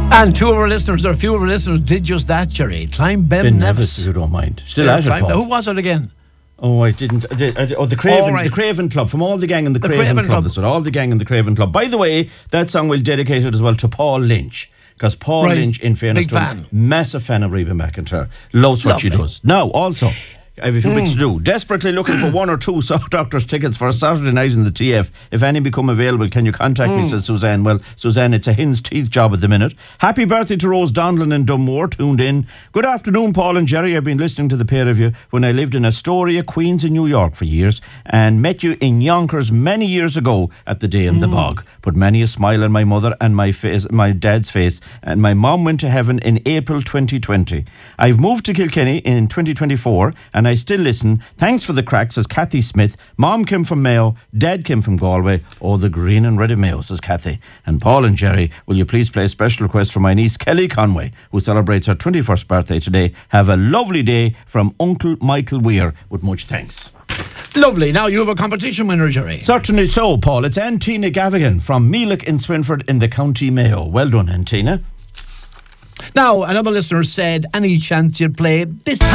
And two of our listeners, or a few of our listeners, did just that, Jerry. Climb Ben Nevis. If you don't mind. Still at it, Paul. Who was it again? Oh, I didn't. The Craven, the Craven Club, from all the gang in the Craven Club. That's what, all the gang in the Craven Club. By the way, that song we'll dedicate it as well to Paul Lynch. Because Paul Lynch, in fairness to him, massive fan of Reba McEntire. Loves what she does. Now, also, I have a few bits to do. Desperately looking for one or two Sock Doctors tickets for a Saturday night in the TF. If any become available, can you contact me, says Suzanne. Well, Suzanne, it's a hen's teeth job at the minute. Happy birthday to Rose Donlan in Dunmore, tuned in. Good afternoon, Paul and Jerry. I've been listening to the pair of you when I lived in Astoria, Queens in New York for years, and met you in Yonkers many years ago at the Day in the Bog. Put many a smile on my mother and my dad's face, and my mum went to heaven in April 2020. I've moved to Kilkenny in 2024, and I still listen. Thanks for the crack, says Kathy Smith. Mom came from Mayo, Dad came from Galway. Oh, the green and red of Mayo, says Kathy. And Paul and Jerry, will you please play a special request for my niece Kelly Conway, who celebrates her 21st birthday today. Have a lovely day from Uncle Michael Weir, with much thanks. Lovely. Now you have a competition winner, Jerry. Certainly so, Paul. It's Antina Gavigan from Meelick in Swinford in the County Mayo. Well done, Antina. Now, another listener said, any chance you'd play this